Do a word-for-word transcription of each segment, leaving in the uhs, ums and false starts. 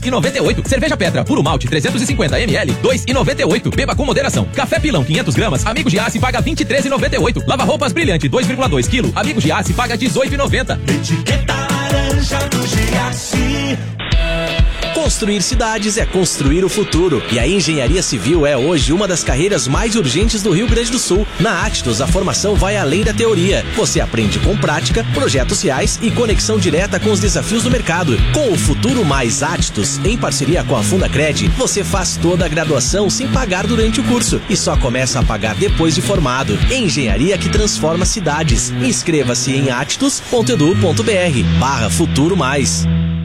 e noventa e oito. Cerveja Petra, puro malte, trezentos e cinquenta mililitros, dois e noventa e oito. Beba com moderação. Café Pilão, quinhentos gramas, Amigo Giasse paga vinte e três e noventa e oito. Lava roupas Brilhante, dois vírgula dois quilos, Amigo Giasse paga dezoito e noventa. Etiqueta laranja do Giasse. Construir cidades é construir o futuro. E a engenharia civil é hoje uma das carreiras mais urgentes do Rio Grande do Sul. Na Actus, a formação vai além da teoria. Você aprende com prática, projetos reais e conexão direta com os desafios do mercado. Com o Futuro Mais Actus, em parceria com a Fundacred, você faz toda a graduação sem pagar durante o curso e só começa a pagar depois de formado. Engenharia que transforma cidades. Inscreva-se em actus ponto edu ponto br barra Futuro Mais.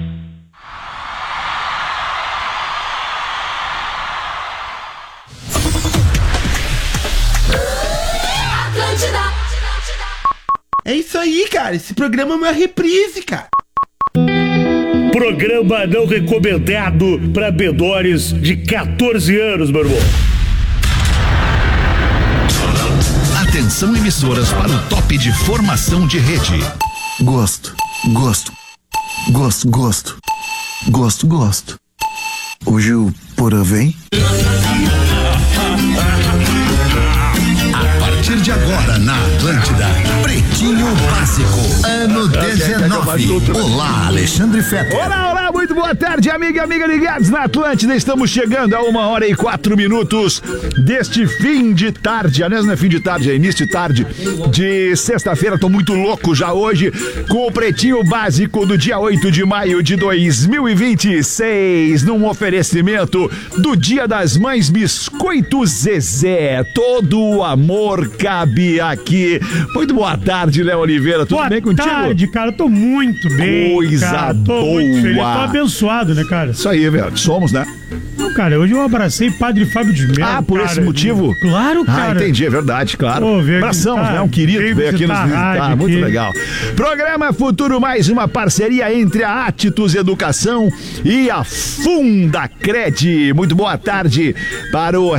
É isso aí, cara. Esse programa é uma reprise, cara. Programa não recomendado para menores de quatorze anos, meu irmão. Atenção, emissoras, para o top de formação de rede. Gosto, gosto, gosto, gosto, gosto, gosto. Hoje o Porã vem? A partir de agora, na Atlântida, Pretinho Básico, ano dezenove. Olá, Alexandre Fetter. Olá, olá, muito boa tarde, amiga, amiga ligados na Atlântida. Estamos chegando a uma hora e quatro minutos deste fim de tarde. Aliás, não é fim de tarde, é início de tarde de sexta-feira. Tô muito louco já hoje com o Pretinho Básico do dia oito de maio de dois mil e vinte e seis, num oferecimento do Dia das Mães Biscoito Zezé. Todo o amor cabe aqui. Muito boa tarde, Léo Oliveira. Tudo boa bem contigo? Boa tarde, cara. Eu tô muito bem. Coisa cara. Tô boa. muito feliz. Tô abençoado, né, cara? Isso aí, velho. Somos, né? Não, cara, hoje eu abracei Padre Fábio de Mello. Ah, por cara, esse motivo? Claro, cara. Ah, entendi, é verdade, claro. Pô, Abraçamos, aqui, né? Um querido veio veio aqui nos visitar visitar. aqui. Muito legal. Programa Futuro Mais, uma parceria entre a Atitudes Educação e a Fundacred. Muito boa tarde para o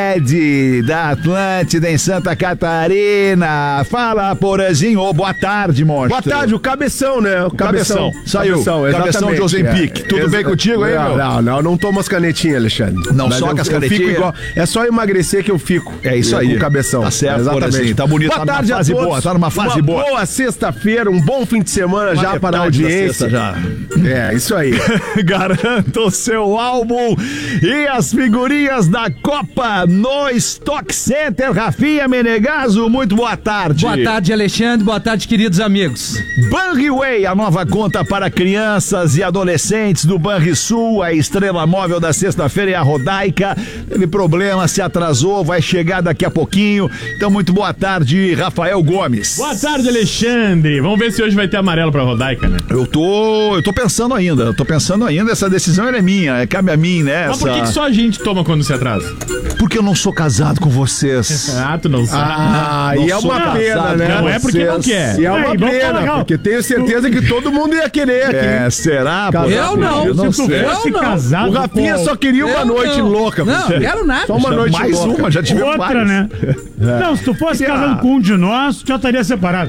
Red da Atlântida em Santa Catarina. Fala, Porazinho. Boa tarde, monstro. Boa tarde, o Cabeção, né? O Cabeção. Cabeção. Saiu. Cabeção, Cabeção de Ozempic. É. Tudo Exa- bem contigo aí, não, meu? Não, não, não tomo as canetinhas, Alexandre. Não Mas só eu- com as eu fico canetinhas? igual- É só emagrecer que eu fico. É isso Eu- aí. Com o Cabeção. Tá certo, exatamente. Porazinho. Tá bonito, Boa tá numa tarde fase a todos. boa, tá numa fase Uma boa. boa sexta-feira, um bom fim de semana Uma já para a metade da audiência. sexta já. É, isso aí. Garanta o seu álbum e as figurinhas da Copa no Stock Center. Rafinha Menegaso, muito boa tarde. Boa tarde, Alexandre. Boa tarde, queridos amigos. Banriway, a nova conta para crianças e adolescentes do Banrisul. A estrela móvel da sexta-feira é a Rodaica. Teve problema, se atrasou, vai chegar daqui a pouquinho. Então, muito boa tarde, Rafael Gomes. Boa tarde, Alexandre. Vamos ver se hoje vai ter amarelo pra Rodaica, né? Eu tô, eu tô pensando ainda, eu tô pensando ainda, essa decisão ela é minha, é, cabe a mim, né? Mas essa... por que, que só a gente toma quando se atrasa? Porque eu não sou casado com vocês. Ah, tu não sabe. Ah, Não e é sou uma casado pena, com né? Não é porque não quer. E é uma Aí, vamos pena, falar, porque tenho certeza que todo mundo ia querer aqui. É, será? Casado. Eu não. Eu não Se tu sei. fosse Eu não. casado O Rafinha com só queria uma Eu noite não. louca. Não, você. quero nada. Só uma noite Mais louca. uma, já tivemos outra, várias. né? Não, se tu fosse E a- casado com um de nós, tu já estaria separado.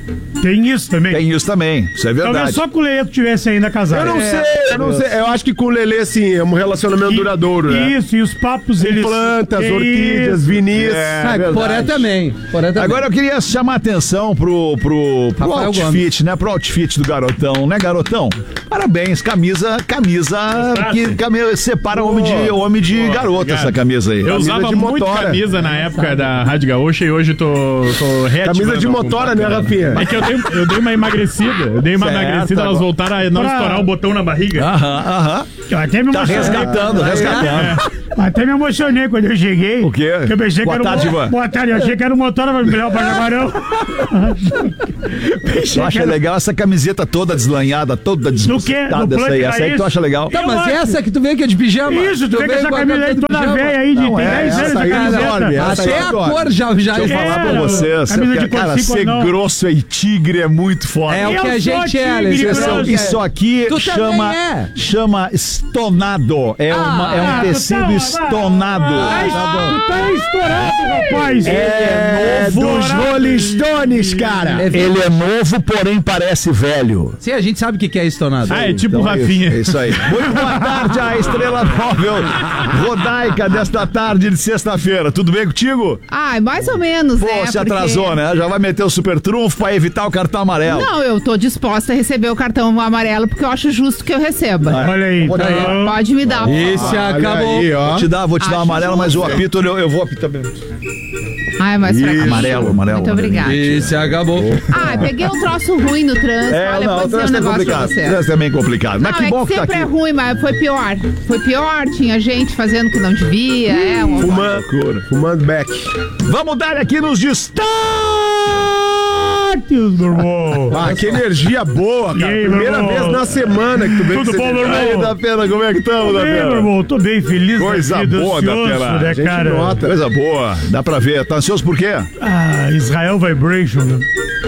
Tem isso também. Tem isso também, isso é Talvez verdade. só com o Leito tivesse ainda casado. Eu não sei, eu não sei. Eu acho que com o Lelê, assim, é um relacionamento E- duradouro, né? Isso, e os papos, eles... Plantas, Que orquídeas, isso. vinis. É, Ah, verdade. Poré também. Poré também. Agora eu queria chamar a atenção pro, pro, pro Rafael outfit, né? Pro outfit do garotão, né, garotão? Parabéns, camisa, camisa que camisa, separa homem de, homem de garota, obrigado. essa camisa aí. Eu Camisa usava de muito motora. camisa na época da Rádio Gaúcha e hoje tô, tô reativando. Camisa de algum motora, né, bacana. Rafinha? É que eu dei, eu dei uma emagrecida. Eu dei uma Certo, emagrecida, elas agora. voltaram a não Pra- estourar o botão na barriga. Aham, aham. Eu até me Tá emocionei. resgatando, resgatando. Até me emocionei quando eu cheguei. O quê? Que eu pensei Boa que era tarde, um... Ivan. Boa tarde, eu achei que era um motor pra me levar pra Jaguarão. Tu acha legal essa camiseta toda deslanhada, toda desbucetada, No essa aí? plano Essa aí que tu era acha legal? Tá, Eu mas acho. essa que tu veio que é de pijama? Isso, tu vê que veio essa com a camisa aí camiseta de toda pijama. velha aí, de Não, tem é, dez anos essa essa aí camiseta. dorme, essa Até aí a dorme. cor já, já Deixa eu É, falar pra não. vocês, Camisa de cara, corsico, ser não. grosso e tigre é muito foda. É o que Eu a gente sou é, tigre, Alex. grosso. Isso- Isso aqui Tu chama, também é. chama estonado. É, uma, é um Ah, tu tecido tá- estonado. Ah, tá bom. tu tá estourado. Rapaz, É dos Rolling Stones, cara. Ele é novo, porém parece velho. Sim, a gente sabe o que que é isso, Tornado. Ah, é tipo o Então é Rafinha. isso, é isso aí. Muito boa tarde, a estrela móvel Rodaica desta tarde de sexta-feira. Tudo bem contigo? Ah, mais ou menos, Pô, né? se Porque- atrasou, né? Já vai meter o super trunfo pra evitar o cartão amarelo. Não, eu tô disposta a receber o cartão amarelo porque eu acho justo que eu receba. olha aí. Vou dar- Então, Pode me dar. por Esse favor. acabou. Aí, ó. Vou te dar, vou te dar o Acho amarelo, mas o justo. apito eu, eu vou apitar mesmo. Ai, mas pra cá. Amarelo, amarelo. Muito obrigada. Esse acabou. Ah, peguei um troço ruim no trânsito. É, Olha, não, vou o dizer um trânsito é negócio pra complicado. O você. trânsito é bem complicado. Mas Não, que é bom que que tá sempre aqui. é ruim, mas foi pior. Foi pior, tinha gente fazendo que não devia. É, um... Fumando, fumando back. Vamos dar aqui nos destaques. meu irmão. Ah, que energia boa, E cara. aí, Primeira meu irmão? vez na semana que tu veio Tudo com bom, esse- meu irmão? Aí, da pena, como é que estamos, Tô da bem, meu pena? irmão. Tô bem feliz Coisa da vida, boa, da ansioso, pena. né, Gente cara? nota. Coisa boa, dá pra ver. Tá ansioso por quê? Ah, Israel Vibration, né?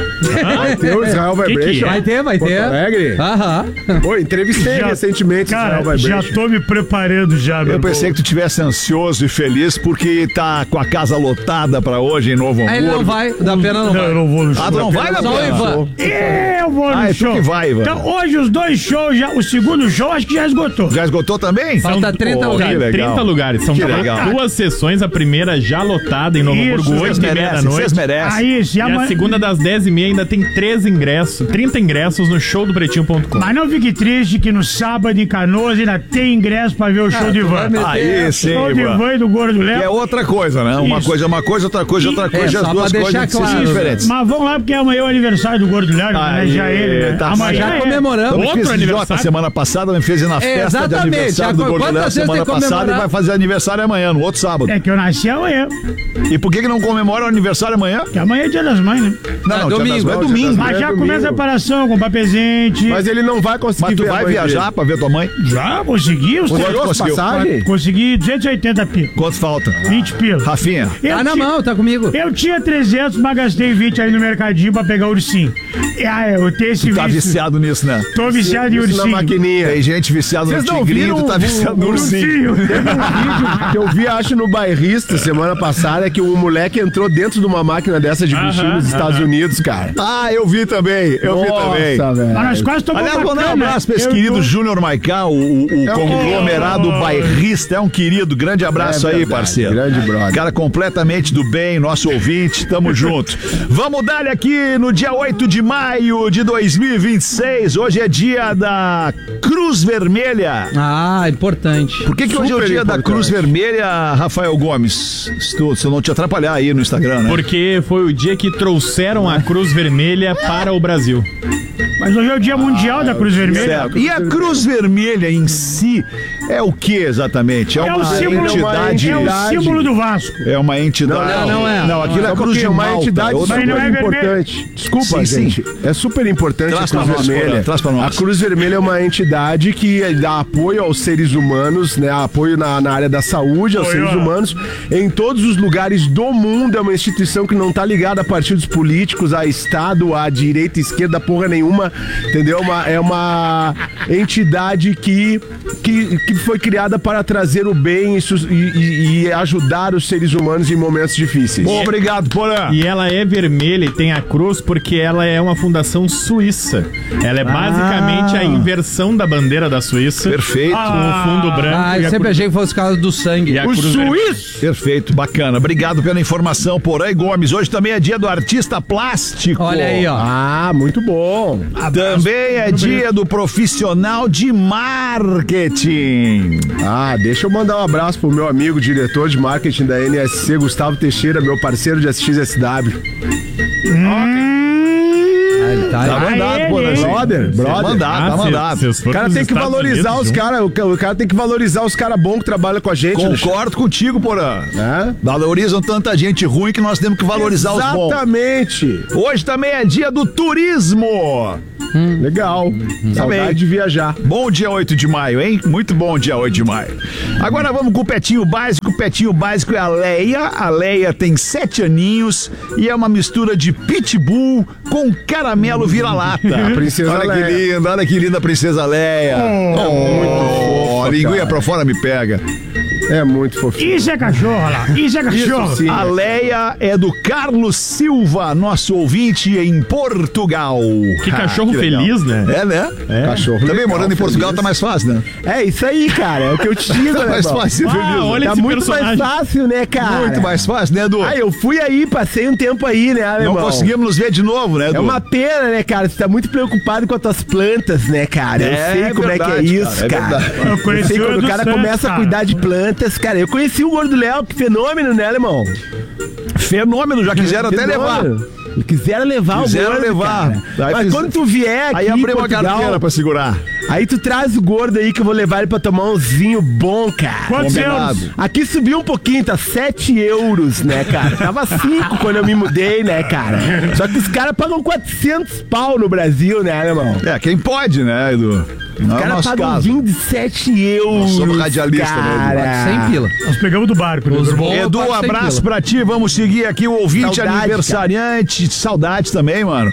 Vai ter o Israel Que que Vibration. é? Vai ter, vai Porto ter. Alegre? Aham. Oi, entrevistei Já- recentemente o Cara, Israel já Vibration. tô me preparando já, meu Eu irmão. pensei que tu tivesse ansioso e feliz porque tá com a casa lotada pra hoje em Novo Aí ele não Hamburgo. vai, da pena não Não, eu vai. não vou no show. Ah, tu não vai, da Só o pena? Ivan. Eu vou no Ah, é tu show. que vai, Ivan. Então, hoje os dois shows, já, o segundo show acho que já esgotou. Já esgotou também? Falta trinta Pô, lugares. que legal. trinta lugares. São Que legal. duas sessões. A primeira já lotada em Novo Isso, Hamburgo, Vocês oito e meia da merecem, vocês noite. merecem. Aí, se E a amanhã... segunda das dez e meia ainda tem três ingressos, trinta ingressos no show do pretinho ponto com. Mas não fique triste que no sábado em Canoas ainda tem ingresso pra ver o show de Ivan. Aí sim, Show de Ivan. Ivan e do Gordo Que Léo. é outra coisa, né? Uma Isso. coisa é uma coisa, outra coisa é outra coisa. É, as só duas pra coisas deixar são claro, diferentes. Mas vamos lá, porque amanhã é o aniversário do Gordo Léo, Aí, homenagear ele, né? tá Amanhã Já é. comemoramos. Então, me Outro fez idiota aniversário? semana passada, me fez ir na festa de exatamente. aniversário do Já- Gordo quantas Léo vezes semana tem que passada e comemorar? vai fazer aniversário amanhã, no outro sábado. É que eu nasci amanhã, E por que que não comemora o aniversário amanhã? que amanhã é dia das mães, né? Não, É não, Dia domingo, das Mães é é o Dia domingo. das Mas É já domingo. começa a preparação, comprar presente. Mas ele não vai conseguir Mas tu ver a vai mãe viajar dele. pra ver tua mãe? Já consegui os Quanto Tirou as conseguiu? passagens? Consegui duzentos e oitenta pila. Quantos falta? vinte pila. Rafinha. Eu Tá na ti- mão, tá comigo. Eu tinha trezentos, mas gastei vinte aí no mercadinho pra pegar ursinho. E, ah, eu tenho esse Tu tá vício. viciado nisso, né? Tô viciado em Isso na ursinho. maquininha. Tem gente viciada no Vocês não tigrinho, viram tu tá o- viciado no o ursinho. Ursinho. Teve um vídeo que eu vi, acho, no Bairrista semana passada, que um moleque entrou dentro de uma máquina dessa de bichinho Aham, nos Estados Unidos, cara. Ah, eu vi também, eu vi também. Nossa, velho. Mas nós quase tomamos Aliás, vou dar um bacana. abraço pra esse Eu querido tô- Júnior Maicá, o, o- o É um conglomerado querido. bairrista. É um querido. Grande abraço É aí, verdade, parceiro. grande brother. Cara completamente do bem, nosso ouvinte. Tamo junto. Vamos dar aqui no dia oito de maio de dois mil e vinte e seis. Hoje é dia da Cruz Vermelha. Ah, importante. Por que, que hoje é o Super dia da importante. Cruz Vermelha, Rafael Gomes? Se, tu, se eu não te atrapalhar aí no Instagram, né? Porque foi o dia que trouxeram a Cruz Vermelha para o Brasil. Mas hoje é o dia mundial da Cruz Vermelha. Certo. E a Cruz Vermelha em si é o que exatamente? É É o uma símbolo, entidade. é o símbolo do Vasco. É uma entidade. Não, não é. Não, aquilo é Só Cruz porque de é uma Malta. entidade outra Mas não coisa. é super vermelho. importante. Desculpa, Sim, sim. gente. É super importante Traz a Cruz pra nós, Vermelha. Porã, traz pra nós. A Cruz Vermelha é uma entidade que dá apoio aos seres humanos, né? Apoio na, na área da saúde aos Apoio, seres ó. humanos em todos os lugares do mundo. É uma instituição que não tá ligada a partidos políticos, a Estado, a direita, esquerda, porra nenhuma. Entendeu? Uma, é uma entidade que, que, que foi criada para trazer o bem e, sus- e- e- e ajudar os seres humanos em momentos difíceis. Bom, obrigado, Porã. E ela é vermelha e tem a cruz porque ela é uma fundação suíça. Ela é basicamente a inversão da bandeira da Suíça. Perfeito. Com o fundo branco. Ah, e eu a sempre cruz- achei que fosse causa do sangue. e a O cruz vermelha. suíço! Perfeito, bacana. Obrigado pela informação, Porã e Gomes. Hoje também é dia do artista plástico. Olha aí, ó. Ah, muito bom. Também é dia do profissional de marketing. Ah, deixa eu mandar um abraço pro meu amigo, diretor de marketing da N S C, Gustavo Teixeira, meu parceiro de S X S W. Ah, ele tá Tá aí. mandado, ele, Porã. hein? Brother, Tá brother. mandado, tá Ah, se- mandado. se os O for cara pros tem que Estados valorizar Unidos, os viu? caras, o ca- o cara tem que valorizar os caras bons que trabalham com a gente. Concordo contigo, Porã. né? Valorizam tanta gente ruim que nós temos que valorizar os bons. Exatamente. Hoje também é dia do turismo. Legal. Saudade Também. de viajar. Bom dia oito de maio, hein? Muito bom dia oito de maio. Agora vamos com o petinho básico. O petinho básico é a Leia. A Leia tem sete aninhos e é uma mistura de pitbull com caramelo vira-lata. Princesa Olha que Leia. linda, olha que linda a princesa Leia. Oh, muito fofa. A linguinha pra fora me pega. É muito fofinho. Isso é cachorro lá. Isso é cachorro. Isso sim. A Leia é do Carlos Silva, nosso ouvinte em Portugal. Que cachorro que legal. feliz, né? É, né? É. Cachorro Também legal, morando em Portugal feliz. tá mais fácil, né? É isso aí, cara. É o que eu te digo, Tá né, mais irmão? fácil ser feliz. Ah, olha Tá esse muito personagem. mais fácil, né, cara? Muito mais fácil, né, Edu? Ah, eu fui aí, passei um tempo aí, né, Não irmão? conseguimos nos ver de novo, né, Edu? É uma pena, né, cara? Você tá muito preocupado com as tuas plantas, né, cara? Eu É sei como verdade, é que é isso, cara, é cara. verdade. Eu conheci sei o quando Edu o cara Santos, começa a cara. cuidar de plantas, cara. Eu conheci o Gordo Léo, que fenômeno, né, alemão? Fenômeno, já quiseram até levar. Fenômeno. Quiseram levar Quiseram o gordo, levar. cara. Aí Mas fiz- quando tu vier aqui Aí em abriu uma Portugal, carteira pra segurar. aí tu traz o gordo aí que eu vou levar ele pra tomar um vinho bom, cara. Quantos Combinado. euros? Aqui subiu um pouquinho, tá sete euros, né, cara? Tava cinco quando eu me mudei, né, cara? Só que os caras pagam quatrocentos pau no Brasil, né, irmão? É, quem pode, né, Edu? Não Os é o caras nosso pagam caso. vinte e sete euros. Nós somos radialista, né, Edu? cara. Sem pila. Nós pegamos do barco, né? Os bons Edu, pode um sem abraço pila. pra ti. Vamos seguir aqui o ouvinte Saudade, aniversariante. Saudade também, mano.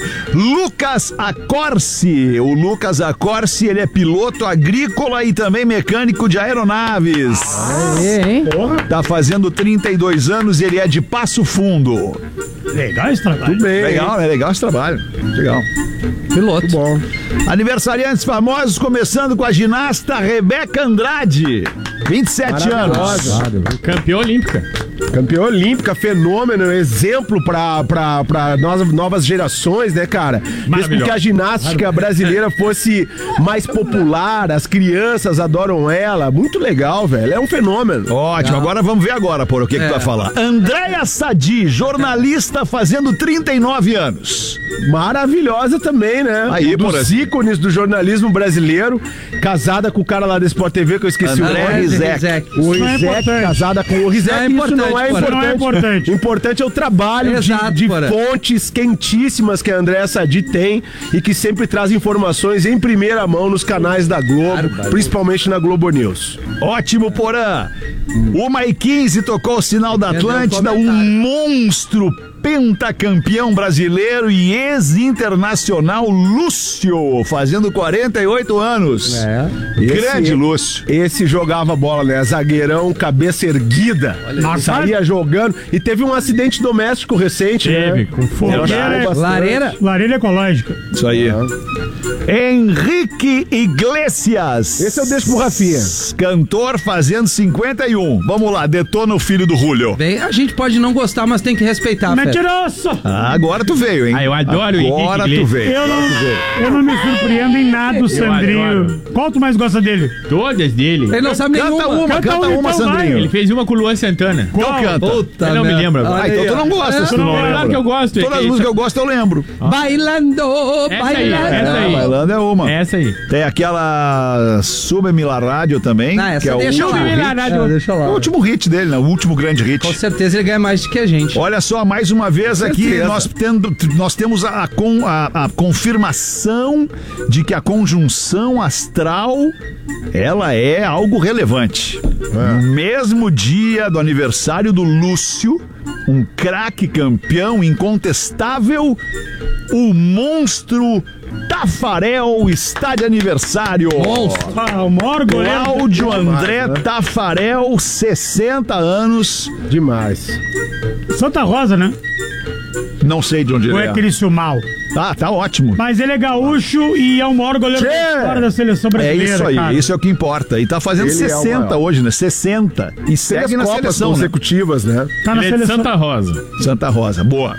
Lucas Acorce. O Lucas Acorce, ele é piloto agrícola e também mecânico de aeronaves. É, hein? Tá fazendo trinta e dois anos e ele é de Passo Fundo. Legal esse trabalho. Tudo bem. Legal, né? Legal esse trabalho. Legal. Piloto. Bom. Aniversariantes famosos, começando com a ginasta Rebeca Andrade. vinte e sete anos. Maravilhosa. Campeã olímpica. Campeã olímpica, fenômeno, exemplo pra, pra, pra nós, novas gerações, né, cara? Mesmo Maravilhosa. que a ginástica brasileira fosse mais popular, as crianças adoram ela. Muito legal, velho. É um fenômeno. Ótimo, agora vamos ver agora, por o que, que É. tu vai falar. Andréia Sadi, jornalista fazendo trinta e nove anos. Maravilhosa também, né? Aí, um dos Boraci. ícones do jornalismo brasileiro, casada com o cara lá da Sport T V, que eu esqueci André o nome. Rizek. O Isso não é Rizek, importante. casada com o Rizek, Não é isso importante, não é Porã. importante. Não é importante. Importante é o trabalho de- Exato, de, Porã. fontes quentíssimas que a Andréa Sadi tem e que sempre traz informações em primeira mão nos canais da Globo, principalmente na Globo News. Ótimo, Porã. Uma e quinze tocou o sinal da Perdão, Atlântida, um comentário. monstro pentacampeão brasileiro e ex-internacional Lúcio, fazendo quarenta e oito anos. É. Grande Esse- Lúcio. Esse jogava bola, né? Zagueirão, cabeça erguida. Nossa. Saía jogando. E teve um acidente doméstico recente, Teve, né? com fogo. Fogueira, Bastante. Lareira. lareira ecológica. Isso aí. Henrique Iglesias. Esse eu deixo pro Rafinha. Cantor fazendo cinquenta e um. Vamos lá, detona o filho do Julio. Bem, a gente pode não gostar, mas tem que respeitar, Fé. Mentiroso! Ah, agora tu veio, hein? Ah, eu adoro o Henrique Agora tu Iglesias. veio. Eu não, eu não me surpreendo em nada, o Sandrinho. adoro. Qual tu mais gosta dele? Todas dele. Ele não sabe Canta nenhuma. uma, Canta canta uma, uma, então Sandrinho. Ele fez uma com o Luan Santana. Então canta. Puta Eu não me merda. lembro agora. Ah, então tu não gosta, se tu não Não, lembra. claro que eu gosto. é Todas que as isso- músicas que eu gosto eu lembro. Bailando, Essa aí, bailando. essa aí. Bailando é uma. Essa aí. Tem aquela Sube-me La Rádio também, Ah, essa que é o deixa último, lá. Sube-me La hit. Rádio. É, deixa lá. O último hit dele, né? O último grande hit. Com certeza ele ganha mais do que a gente. Olha só, mais uma vez aqui, certeza. nós, tendo, nós temos a, a con- a- a confirmação de que a conjunção astral, ela é algo relevante. No mesmo dia do aniversário do Lúcio, um craque campeão incontestável, o monstro Tafarel está de aniversário. Monstro. Ah, o maior goleiro. Cláudio André Demais, né? Tafarel, sessenta anos. Demais. Santa Rosa, né? Não sei de onde Ou ele é é. Criciúmal? Tá, tá ótimo. Mas ele é gaúcho e é o maior goleiro Tchê! da história da seleção É brasileira, isso aí, cara. isso é o que importa. E tá fazendo Ele é o sessenta maior. hoje, né? sessenta. E segue Três na Copas seleção, né? consecutivas, né? Tá na Ele é de seleção. Santa Rosa. Santa Rosa, boa.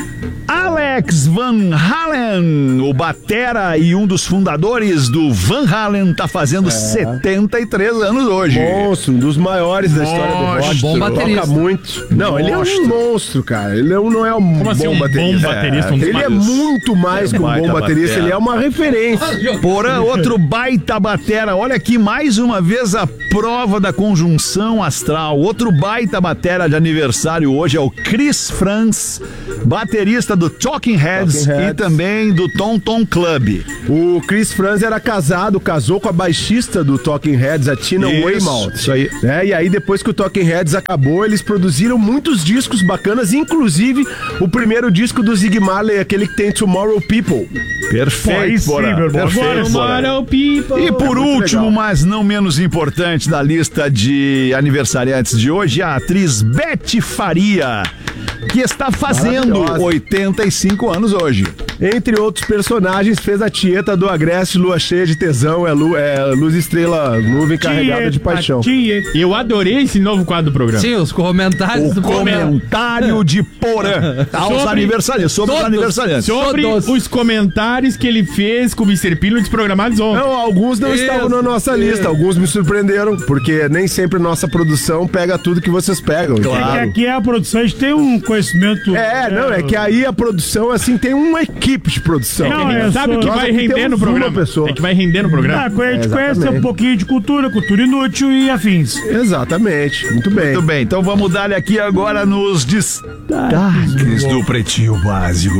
Alex Van Halen, o batera e um dos fundadores do Van Halen, tá fazendo setenta e três anos hoje. Monstro, um dos maiores da história do rock. Bom baterista. Toca muito. Não, ele é um monstro, cara. Ele é um- não é um Como assim bom um baterista. bom baterista? Um dos Ele é maiores? muito mais É que um baita bom baterista, batera. ele é uma referência. Porã, outro baita batera. Olha aqui, mais uma vez a prova da conjunção astral. Outro baita batera de aniversário hoje é o Chris Frantz, baterista do Talking Talking Heads, Talking Heads. e também do Tom Tom Club. O Chris Franz era casado, casou com a baixista do Talking Heads, a Tina Isso, Weymouth. isso aí. É, e aí depois que o Talking Heads acabou, eles produziram muitos discos bacanas, inclusive o primeiro disco do Zig Marley, aquele que tem Tomorrow People. Perfeito, Pô, aí sim, meu irmão. Perfeito, Agora, Porã. people. E por É muito último, legal. mas não menos importante da lista de aniversariantes de hoje, a atriz Beth Faria, que está fazendo Maravilhosa. oitenta e cinco anos hoje. Entre outros personagens, fez a Tieta do Agreste, Lua Cheia de Tesão, é, lu, é Luz Estrela, Nuvem Carregada de Paixão. Eu adorei esse novo quadro do programa. Sim, os comentários O do programa. comentário de Porã aos Sobre- aniversariantes, sobre os todos. aniversariantes. Sobre Todos. os comentários que ele fez com o mister Pino desprogramados ontem. Não, alguns não Isso, estavam na nossa lista, alguns me surpreenderam, porque nem sempre nossa produção pega tudo que vocês pegam. É que Claro. aqui a produção, a gente tem um conhecimento... É, não, é que aí a produção, assim, tem uma equipe de produção. Não, A gente é sabe só- que nós vai aqui render temos no uma programa. pessoa. É que vai render no programa. Ah, a gente É, conhece exatamente. um pouquinho de cultura, cultura inútil e afins. Exatamente, muito bem. Muito bem, então vamos dar aqui agora nos destaques do Pretinho Básico.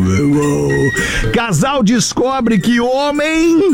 Casal descobre que homem,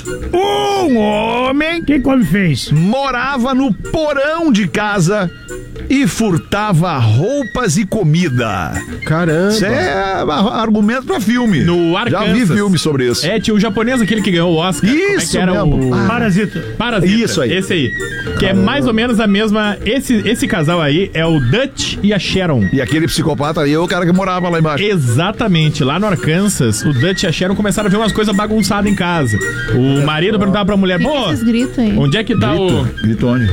um homem, Quem come fez? morava no porão de casa e furtava roupas e comida. Caramba. Isso é argumento pra filme. No Já Arkansas. vi filme sobre isso. É, tinha o japonês, aquele que ganhou o Oscar. Como é Isso que era mesmo. o... Parasita. Parasita. Isso aí. Esse aí. Que é mais ou menos a mesma... Esse, esse casal aí é o Dutch e a Sharon. E aquele psicopata aí é o cara que morava lá embaixo. Exatamente. Lá no Arkansas, o Dutch e a Sharon começaram a ver umas coisas bagunçadas em casa. O marido perguntava pra mulher, O que, pô, que esses gritos aí? onde é que tá o... Grito onde?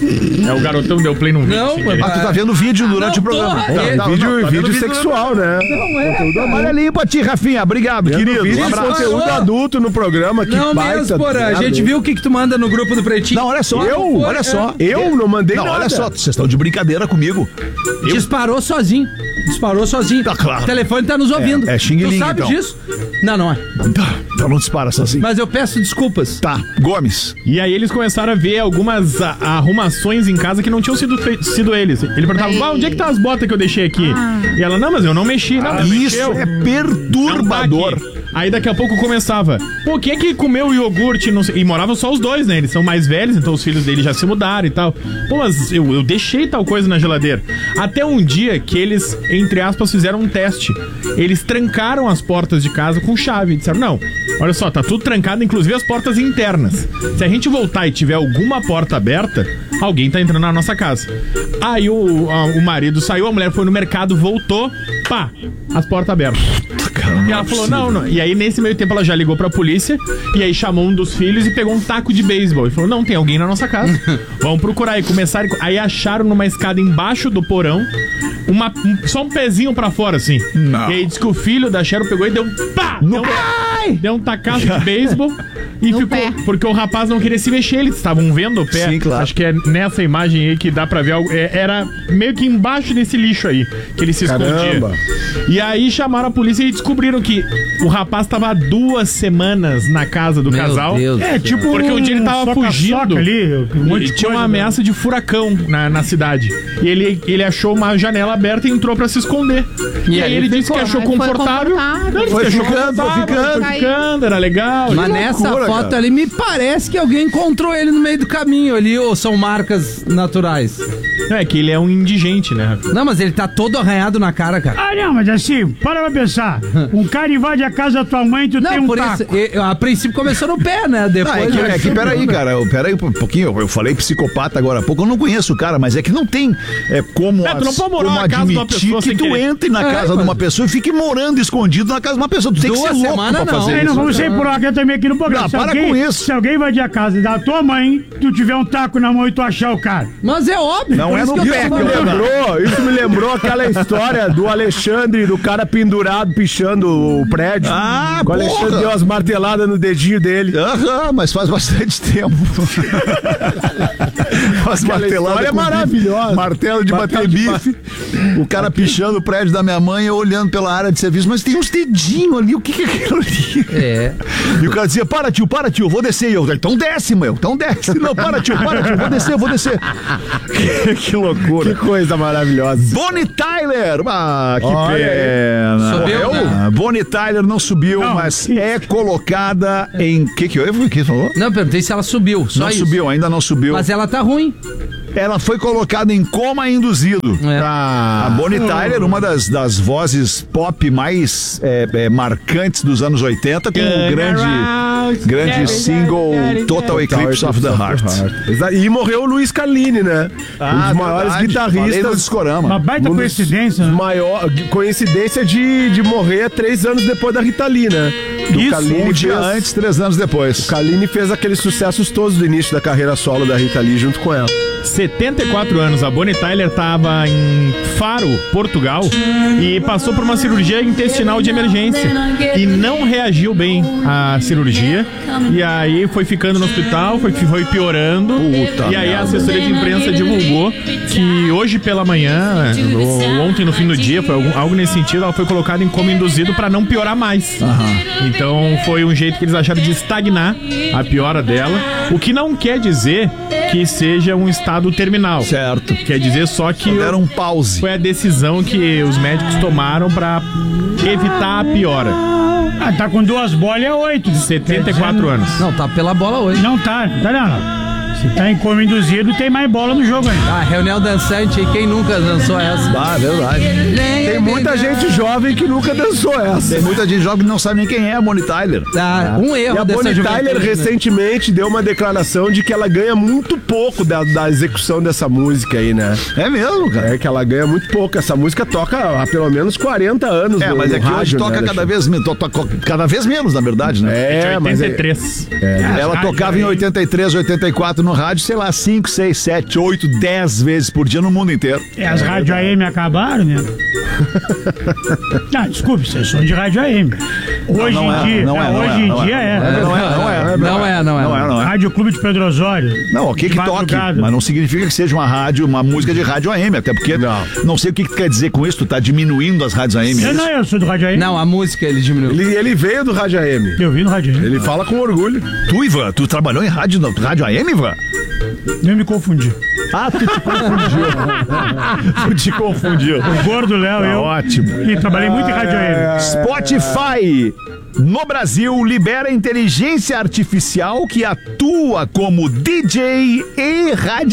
É o garotão deu play num vídeo. Não, sem mano. querer. Ah, tu tá vendo vídeo durante não, o programa. porra, é, Tá, vídeo não, tá vendo vídeo sexual, né? Não é, Conteúdo cara. amarelinho pra ti, Rafinha. Obrigado, querido. Vídeo Um de abraço. conteúdo Não. adulto no programa, que Não baita mesmo, porra. A merda, gente hein? viu o que que tu manda no grupo do Pretinho. Não, olha só. Eu? Olha só. Eu não mandei Não, nada. olha só. Vocês estão de brincadeira comigo. Disparou sozinho. Disparou sozinho. Tá claro. O telefone tá nos ouvindo. é Xing Tu Ling, sabe então. disso? Não, não é. Tá, então não dispara sozinho. Mas eu peço desculpas. Tá, Gomes. E aí eles começaram a ver algumas a- arrumações em casa que não tinham sido, fei- sido eles. Ele perguntava, Aí. "Ah, onde é que tá as botas que eu deixei aqui? E ela, não, mas eu não mexi. Não, mas Isso mexeu. é Não tá perturbador. aqui. Aí daqui a pouco começava, pô, quem é que comeu iogurte? Não sei. E moravam só os dois, né? Eles são mais velhos, então os filhos dele já se mudaram e tal. Pô, mas eu, eu deixei tal coisa na geladeira. Até um dia que eles, entre aspas, fizeram um teste. Eles trancaram as portas de casa com chave. Disseram, não, olha só, tá tudo trancado, inclusive as portas internas. Se a gente voltar e tiver alguma porta aberta, alguém tá entrando na nossa casa. Aí o, a- o marido saiu, a mulher foi no mercado, voltou, pá, as portas abertas. E ela falou, não, não. E aí, nesse meio tempo, ela já ligou pra polícia. E aí, chamou um dos filhos e pegou um taco de beisebol. E falou, não, tem alguém na nossa casa. Vamos procurar. E começaram... Aí, acharam numa escada embaixo do porão uma, um- só um pezinho pra fora, assim. Não. E aí, disse que o filho da Sharon pegou e deu um pá! No Deu um, deu um tacaço de beisebol. E No ficou... pé. Porque o rapaz não queria se mexer. Eles estavam vendo o pé. Sim, claro. Acho que é nessa imagem aí que dá pra ver algo. é- Era meio que embaixo desse lixo aí. Que ele se Caramba. escondia. E aí chamaram a polícia e descobriram que o rapaz tava há duas semanas na casa do Meu casal. Deus. É, tipo Porque um dia ele tava soca-soca fugindo. ali, um monte E de tinha uma coisa, ameaça de furacão na, na cidade. E ele, ele achou uma janela aberta e entrou pra se esconder. E, E aí aí ele disse ficou. que achou Aí foi confortável. confortável. Não, ele Foi achou ficando, foi confortável, ficando. foi ficando, era legal. Mas Que nessa loucura, foto cara. ali me parece que alguém encontrou ele no meio do caminho ali, ou são marcas naturais. Não, é que ele é um indigente, né, Rafa? Não, mas ele tá todo arranhado na cara, cara. Ah, não, mas assim, para pra pensar. Um cara invade a casa da tua mãe e tu tem Não, um por taco. isso, eu- a princípio começou no pé, né? Ah, Depois é que, é que já- peraí, cara, eu- peraí um pouquinho, eu- eu falei psicopata agora há pouco, eu não conheço o cara, mas é que não tem é, como, É, tu não as- pode morar como na casa de uma admitir pessoa que sem tu querer. entre na É, casa de mas- uma pessoa e fique morando escondido na casa de uma pessoa. Tu tem que ser Duas louco semanas pra não. fazer Aí isso. não vamos ser por aqui também aqui no programa. Não, se, para alguém, com isso. se alguém invadir a casa da tua mãe, tu tiver um taco na mão e tu achar o cara. Mas é óbvio. Não por é isso no que eu tô pé, falando. que eu lembro. Lembrou, isso me lembrou aquela história do Alexandre, do cara pendurado, pichando o prédio. Ah, O Alexandre porra. deu umas marteladas no dedinho dele. Aham, mas faz bastante tempo. Faz Aquela martelada história é com bife. maravilhosa. Martelo de Martelo bater de bife. O cara pichando o prédio da minha mãe, eu olhando pela área de serviço, mas tem uns dedinhos ali, o que que é aquilo ali? É. E o cara dizia, para tio, para tio, eu vou descer. E eu, então desce, meu, então desce. Não, para tio, para tio, eu vou descer, eu vou descer. Que, que loucura. Que coisa maravilhosa. Bonnie Tyler, ah, que Olha pena. Subiu, Morreu? né? Bonnie Tyler não subiu, Não, mas que- é colocada em... O que que eu... que falou? Não, perguntei se ela subiu. Só Não isso. subiu, ainda não subiu. Mas ela tá ruim. Ela foi colocada em coma induzido. É. A Bonnie Tyler, uma das, das vozes pop mais é, é, marcantes dos anos oitenta, com o grande, grande single Total Eclipse of the Heart. Exa- E morreu o Luiz Carlini, né? um dos maiores verdade. Falei no guitarristas. Discorama. Uma baita Um dos coincidência, né? Maior, coincidência de, de morrer três anos depois da Rita Lee, né? Do Isso, Carlini Um dia fez- antes, três anos depois. O Carlini fez aqueles sucessos todos do início da carreira solo da Rita Lee junto com ela. setenta e quatro anos, a Bonnie Tyler estava em Faro, Portugal, e passou por uma cirurgia intestinal de emergência e não reagiu bem à cirurgia. E aí foi ficando no hospital, foi, foi piorando. Puta e aí a merda. assessoria de imprensa divulgou que hoje pela manhã, ou ontem no fim do dia, foi algum- algo nesse sentido, ela foi colocada em coma induzido para não piorar mais. Então foi um jeito que eles acharam de estagnar a piora dela, o que não quer dizer que seja um estado terminal. Certo. Quer dizer só que Deram um pause. foi a decisão que os médicos tomaram para evitar a piora. Ah, tá com duas bolas é oito. setenta e quatro anos. Não, tá pela bola hoje. Não tá, não tá não. não. Se tá em coma induzido, tem mais bola no jogo ainda. Ah, reunião dançante, e quem nunca dançou essa? Ah, verdade. Tem muita gente jovem que nunca dançou essa. Tem muita gente jovem que não sabe nem quem é a Bonnie Tyler. Ah, um erro E a dessa Bonnie juventude, Tyler né? recentemente deu uma declaração de que ela ganha muito pouco da, da execução dessa música aí, né? É mesmo, cara. É que ela ganha muito pouco. Essa música toca há pelo menos quarenta anos. É, no, mas no é que hoje rádio, toca né, cada Alexandre? vez, me- to- to- cada vez menos, na verdade, né? É, mas é, oitenta e três. Ela tocava em oitenta e três, oitenta e quatro no rádio, sei lá, cinco, seis, sete, oito, dez vezes por dia no mundo inteiro. É, as rádios A M acabaram, né? Não, desculpe, vocês são de rádio A M. Hoje não em é, dia, não é, é, não é, hoje em não é. dia é. Não é, não é. Não é, não é. Não é, não é. Rádio Clube de Pedro Osório. Não, o que de que toque, madrugada. mas não significa que seja uma rádio, uma música de rádio A M, até porque não, não sei o que que tu quer dizer com isso, tu tá diminuindo as rádios A M. é Eu isso? não, eu sou do rádio A M. Não, a música ele diminuiu. Ele, ele veio do Rádio A M. Eu vi no rádio A M. Ele fala com orgulho. Tu, Ivan, tu trabalhou em rádio, no- rádio A M, Ivan? Eu me confundi. Ah, tu te confundiu. tu te confundiu. O gordo Léo, Tá eu. ótimo. E trabalhei muito em rádio A M. Spotify no Brasil libera inteligência artificial que atua como D J e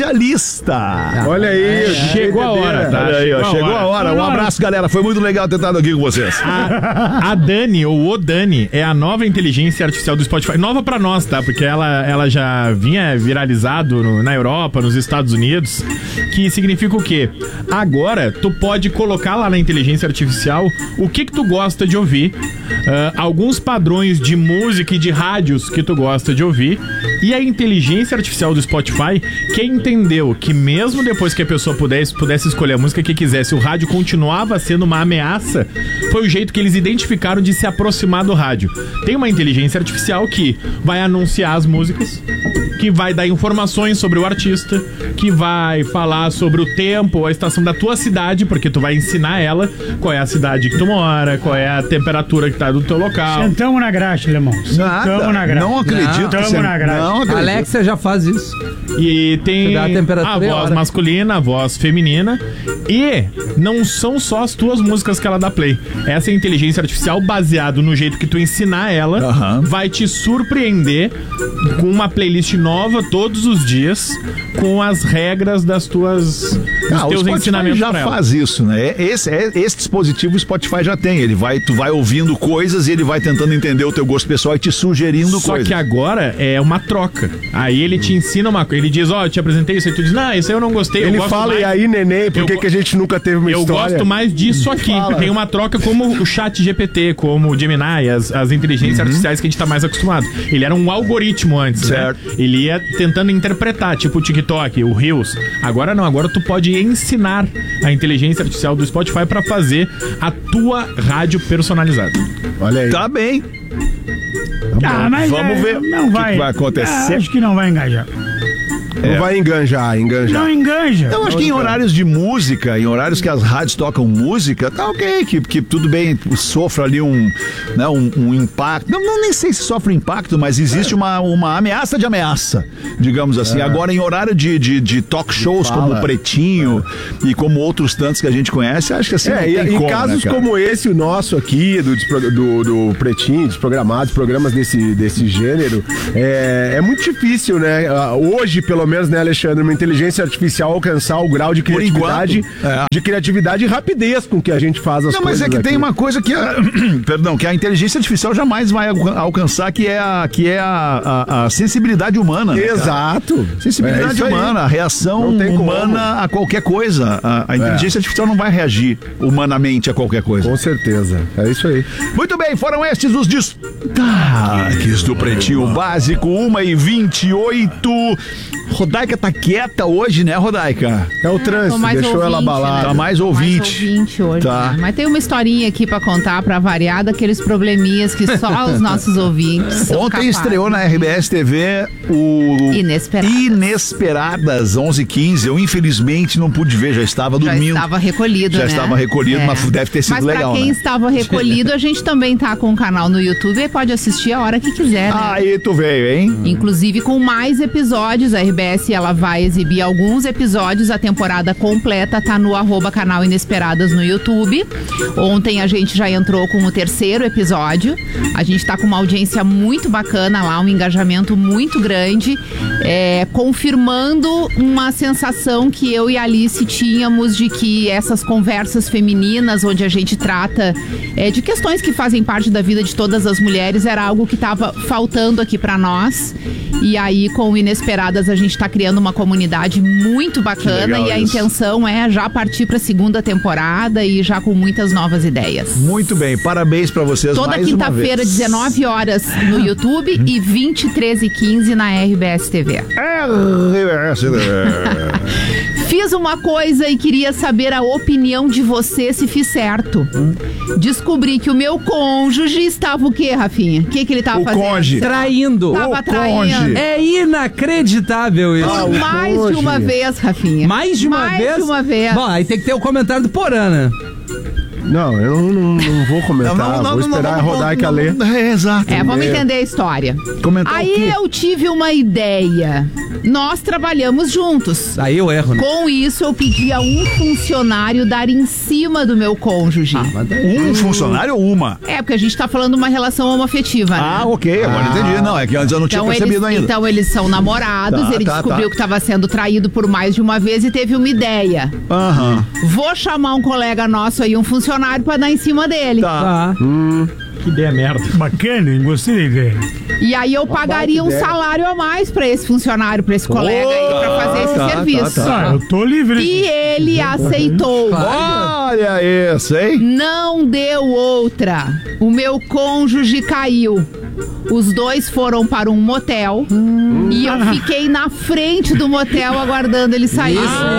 radialista. Olha aí. Chegou a hora, tá? Olha aí, ó, chegou a hora. Um Chegou a hora. abraço, galera. Foi muito legal ter estado aqui com vocês. A, a Dani, ou o Dani, é a nova inteligência artificial do Spotify. Nova pra nós, tá? Porque ela, ela já vinha viralizado no- na Europa, nos Estados Unidos. Que significa o quê? Agora, tu pode colocar lá na inteligência artificial o que que tu gosta de ouvir. ah, alguns padrões de música e de rádios que tu gosta de ouvir. E a inteligência artificial do Spotify, que entendeu que mesmo depois que a pessoa pudesse, pudesse escolher a música que quisesse, o rádio continuava sendo uma ameaça, foi o jeito que eles identificaram de se aproximar do rádio. Tem uma inteligência artificial que vai anunciar as músicas, que vai dar informações sobre o artista, que vai falar sobre o tempo ou a estação da tua cidade, porque tu vai ensinar ela qual é a cidade que tu mora, qual é a temperatura que tá do teu local. Sentamos na graxa, Lemão. Sentamos na graxa. Não acredito. Sentamos que você- na graxa. Não acredito. Alexa já faz isso. E tem Você dá a temperatura a e a voz hora. masculina, a voz feminina. E não são só as tuas músicas que ela dá play. Essa inteligência artificial, baseado no jeito que tu ensinar ela, Aham. vai te surpreender com uma playlist nova todos os dias, com as regras das tuas dos Ah, o teus Spotify ensinamentos já pra ela. faz isso, né? Esse, é, esse dispositivo o Spotify já tem. Ele vai, tu vai ouvindo coisas e ele vai tentando entender o teu gosto pessoal e te sugerindo Só coisas. que agora é uma troca. Aí ele te ensina uma coisa. Ele diz, ó, eu te apresentei isso. Aí tu diz, não, isso aí eu não gostei. eu Ele gosto fala, mais- e aí, neném, por Eu que, go- que a gente nunca teve uma Eu história? gosto mais disso aqui. Fala. Tem uma troca como o chat G P T, como o Gemini, as, as inteligências artificiais que a gente tá mais acostumado. Ele era um algoritmo antes, Certo. né? Ele ia tentando interpretar, tipo o TikTok, o Reels. Agora não, agora tu pode ensinar a inteligência artificial do Spotify pra fazer a tua rádio personalizada. Olha aí. Tá bem. Ah, mas Vamos é, ver não o que vai, que vai acontecer. Ah, acho que não vai engajar. Não vai enganjar, enganjar. Não enganja. Eu acho que em horários de música, em horários que as rádios tocam música, tá ok, que, que tudo bem, sofre ali um, né, um, um impacto. Não, não, nem sei se sofre impacto, mas existe uma, uma ameaça de ameaça, digamos assim. É. Agora, em horário de, de, de talk shows como o Pretinho é. e como outros tantos que a gente conhece, acho que assim, é, não e, tem em como, casos né, como esse, o nosso aqui, do, do, do Pretinho, desprogramados, programas desse, desse gênero, é, é muito difícil, né? Hoje, pelo menos, né, Alexandre, uma inteligência artificial alcançar o grau de criatividade, é. de criatividade e rapidez com que a gente faz as não, coisas. Mas é que aqui. tem uma coisa que a, perdão, que a inteligência artificial jamais vai alcançar, que é a, que é a, a, a sensibilidade humana. Né, Exato. Sensibilidade é humana, a reação humana como. a qualquer coisa. A, a inteligência é. artificial não vai reagir humanamente a qualquer coisa. Com certeza. É isso aí. Muito bem, foram estes os destaques do Pretinho Básico, uma e vinte e oito. Rodaica tá quieta hoje, né, Rodaica? É o trânsito, deixou ouvinte, ela abalada. Né? Tá mais ouvinte. Mais ouvinte hoje. Tá. Né? Mas tem uma historinha aqui pra contar, pra variar, daqueles probleminhas que só os nossos ouvintes são Ontem capazes. estreou na R B S T V o Inesperadas. Inesperadas, onze e quinze. Eu, infelizmente, não pude ver, já estava dormindo. Já estava recolhido, Já né? estava recolhido, É. mas deve ter sido mas legal, pra quem né? estava recolhido, a gente também tá com um canal no YouTube e pode assistir a hora que quiser, né? Aí tu veio, hein? Inclusive com mais episódios. A R B S ela vai exibir alguns episódios. A temporada completa tá no arroba canal Inesperadas no YouTube. Ontem a gente já entrou com o terceiro episódio. A gente tá com uma audiência muito bacana lá, um engajamento muito grande, é, confirmando uma sensação que eu e a Alice tínhamos de que essas conversas femininas, onde a gente trata é, de questões que fazem parte da vida de todas as mulheres, era algo que estava faltando aqui pra nós. E aí, com o Inesperadas, a gente tá criando uma comunidade muito bacana e a isso. intenção é já partir pra segunda temporada e já com muitas novas ideias. Muito bem, parabéns pra vocês. Toda mais quinta-feira, uma vez. dezenove horas no YouTube e vinte, treze e quinze na R B S T V. R B S T V. Fiz uma coisa e queria saber a opinião de você se fiz certo. Descobri que o meu cônjuge estava o quê, Rafinha? O que, que ele estava fazendo? O cônjuge. Traindo. Tava O traindo. cônjuge. É inacreditável isso. Por mais de uma vez, Rafinha. Mais de uma mais vez? Mais de uma vez. Bom, aí tem que ter o comentário do Porã, né? Não, eu não, não, não vou comentar. Não, não, não, vou esperar não, a Rodaica não, ler. não, é, exato. É, vamos entender a história. Comentar o Aí quê? eu tive uma ideia. Nós trabalhamos juntos. Aí eu erro, né? Com isso, eu pedi a um funcionário dar em cima do meu cônjuge. Ah, mas daí- Um funcionário ou uma? É, porque a gente tá falando de uma relação homoafetiva, né? Ah, ok, agora Ah. entendi. Não, é que antes eu não tinha Então percebido eles, ainda. então eles são namorados, Tá, ele tá, descobriu tá. que estava sendo traído por mais de uma vez e teve uma ideia. Aham. Vou chamar um colega nosso aí, um funcionário, pra dar em cima dele. Tá. Tá. Que ideia merda. Bacana, hein? Gostei da ideia. E aí eu pagaria um ideia. salário a mais pra esse funcionário, pra esse colega aí, pra fazer esse tá, serviço. tá, Ah, eu tô livre. E ele aceitou. Olha isso, hein? Não deu outra. O meu cônjuge caiu. Os dois foram para um motel e eu fiquei na frente do motel aguardando ele sair.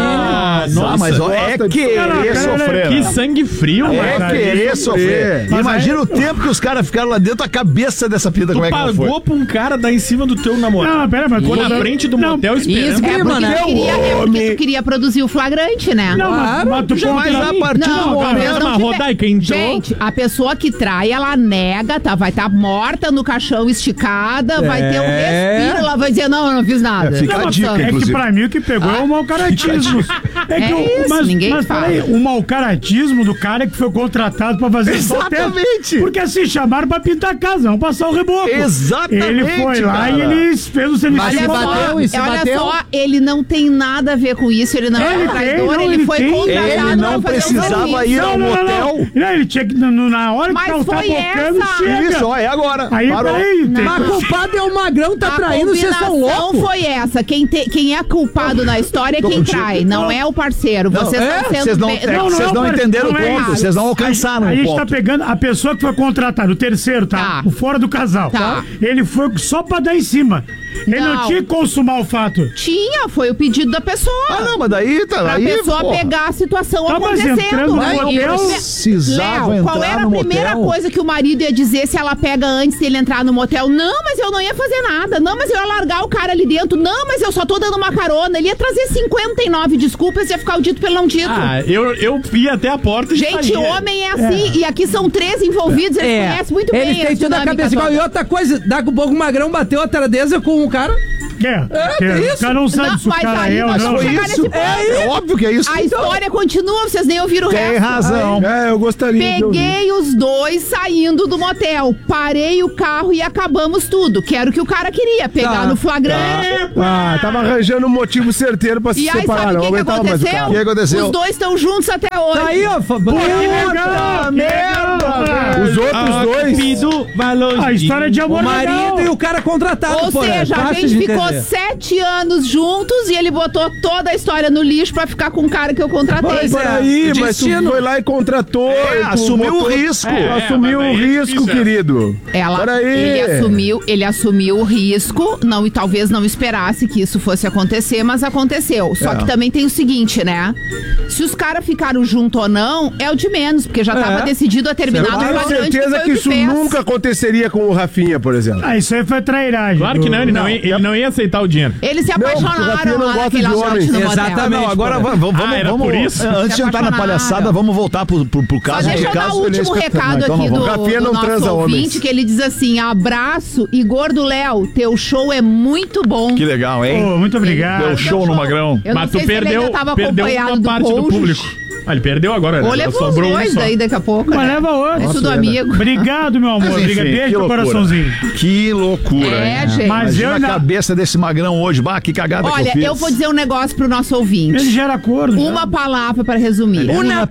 Ah, Ah, nossa. mas ó, é Gosta de- querer Cara, sofrer. Que né? sangue frio, É mano. querer sofrer. Mas Imagina aí- o tempo que os caras ficaram lá dentro, a cabeça dessa pinta, Tu como é que não foi? pagou pra um cara dar em cima do teu namorado. Não, pera, mas Ficou quando- na frente do Não, motel esperando. isso que- É porque, né? tu queria, é porque tu queria produzir o flagrante, né? Não, mas, mas tu já pode- vai a partir Não, do talvez momento. não Mas, tiver. Rodaica, entrou- Gente, a pessoa que trai, ela nega, tá? Vai estar morta no caixão esticada, vai ter um É. respiro, ela vai dizer, não, eu não fiz nada. É, fica Não, a mas dica, só- É que inclusive. pra mim o que pegou é o mau caratismo. É, que É o, isso, mas, ninguém mas fala. peraí, o mau caratismo do cara que foi contratado pra fazer esse hotel. Exatamente. Porque assim, chamaram pra pintar a casa, não passar o reboco. Exatamente, Ele foi lá cara. e ele fez o serviço. Mas se Olha bateu, só, e se olha bateu? só, ele não tem nada a ver com isso, ele não Ele é um tem, traidor, não, ele, ele foi tem. contratado Ele não pra fazer um precisava serviço. ir ao Não, não, não, motel. não. Não, ele tinha que, no- na hora Mas que ela tá foi bocando, essa. chega. Isso, ó, é agora. Aí, Parou. peraí, tem- Mas culpado é o Magrão, tá A traindo, vocês são combinação loucos. foi essa. Quem, te- quem é culpado na história é Tô quem contigo. trai, não é o parceiro. Não, Vocês é, estão sendo vocês não- bem- é que Não, não vocês é não o par- entenderam não o é ponto, errado. vocês não alcançaram A o gente ponto. tá pegando a pessoa que foi contratada, o terceiro, tá? Tá. O fora do casal. Tá. Ele foi só pra dar em cima. Ele não, Não. tinha que consumar o fato. Tinha, foi o pedido da pessoa. Ah, não, mas daí tá Pra aí. pessoa porra. pegar a situação Tá, mas acontecendo. entrando no Aí motel, ele- precisava Léo, qual entrar era a no primeira motel? coisa que o marido ia dizer se ela pega antes dele entrar no motel? Não, mas eu não ia fazer nada. Não, mas eu ia largar o cara ali dentro. Não, mas eu só tô dando uma carona. Ele ia trazer cinquenta e nove desculpas e ia ficar o dito pelo não dito. Ah, eu, eu ia até a porta e Gente, saía. homem é assim. E aqui são três envolvidos. Eles É, conhecem muito eles bem têm as tudo na dinâmicas cabeça igual. E todas. outra coisa, daqui a pouco o Magrão bateu a tradeza com o cara. É, tem é, isso. o cara não sabe Não, se o mas cara aí é ou nós não. vamos Foi chegar isso? nesse ponto. É, é óbvio que é isso. A história continua, vocês nem ouviram o Tem resto. razão. É, eu gostaria de ouvir. Peguei os dois saindo do motel, parei o carro e acabamos tudo. Que era o que o cara queria, pegar Tá, no flagrante. Ah, tava arranjando um motivo certeiro pra se E aí, separar, sabe o não que, que aguentava mais o aconteceu? cara. O que aconteceu? Os dois estão juntos até hoje. Tá aí, ó. fa- Que legal, que legal. Os outros dois. Cupido vai longe. A história de amor O marido legal. e o cara contratado, Ou pô, é seja, a fácil gente de ficou entender. sete anos juntos e ele botou toda a história no lixo pra ficar com o cara que eu contratei. Pois é. Peraí, o mas tu destino. foi lá e contratou. É, e tu assumiu botou- o risco. Tu É, assumiu mas o aí é risco, difícil, é. querido. Ela, Peraí. ele assumiu, ele assumiu o risco, não e talvez não esperasse que isso fosse acontecer, mas aconteceu. Só É. que também tem o seguinte, né? Se os caras ficaram junto ou não, é o de menos, porque já tava É. decidido a terminar Eu no tenho flagrante, certeza foi que o isso fez. nunca aconteceria com o Rafinha, por exemplo. Ah, isso aí foi trairagem. Claro que não, ele não, Não. ia, ele não ia aceitar o dinheiro. Eles se Não, porque o apaixonaram Rafinha não lá gosta naquele de lote homens. no motel. Exatamente. Não, agora porra. vamos, vamos, Ah, era vamos por isso? antes de entrar na apaixonaram. palhaçada, vamos voltar pro, pro, pro Só caso de deixa eu dar caso. o último recado Então não aqui do, vamos. Rafinha do não nosso transa ouvinte, homens. que ele diz assim, abraço e gordo Léo, teu show é muito bom. Que legal, hein? Ô, muito obrigado. Deu show no Magrão. Eu não Mas sei tu se ele perdeu, ainda tava perdeu acompanhado uma do parte do cônjuge. público. Ah, ele perdeu agora, né? Ou Agora levou os sobrou um dois só. daí daqui a pouco. Mas né? leva outro. É tudo Nossa, amigo. Obrigado, meu amor. Mas, enfim, Obrigado. que Beijo no loucura. coraçãozinho. Que loucura, É, hein? gente. Mas Imagina eu a ainda- cabeça desse Magrão hoje. Bah, que cagada que eu Olha, fiz. eu vou dizer um negócio pro nosso ouvinte. Ele gera acordo. Uma palavra para resumir. Uma